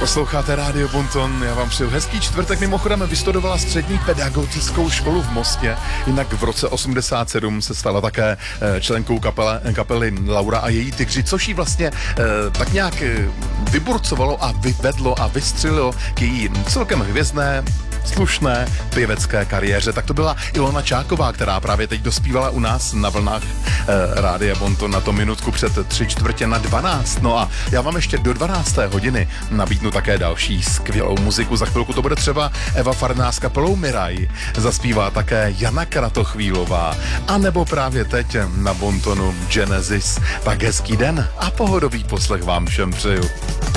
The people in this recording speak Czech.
Posloucháte Rádio Bonton, já vám přeju hezký čtvrtek. Mimochodem vystudovala střední pedagogickou školu v Mostě, jinak v roce 87 se stala také členkou kapely Laura a její tygři, což jí vlastně tak nějak vyburcovalo a vyvedlo a vystřelilo k její celkem hvězdné, slušné pěvecké kariéře. Tak to byla Ilona Čáková, která právě teď dospívala u nás na vlnách Rádia Bonton na to minutku před 11:45. No a já vám ještě do 12. hodiny nabídnu také další skvělou muziku. Za chvilku to bude třeba Eva Farná s kapelou Miraj, zaspívá také Jana Kratochvílová, a nebo právě teď na Bontonu Genesis. Tak hezký den a pohodový poslech vám všem přeju.